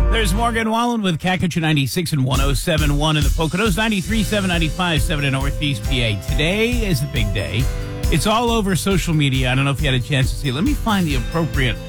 There's Morgan Wallen with Kakachoo 96 and 107.1 in the Poconos, 93.7, 95.7 in Northeast PA. Today is the big day. It's all over social media. I don't know if you had a chance to see. Let me find the appropriate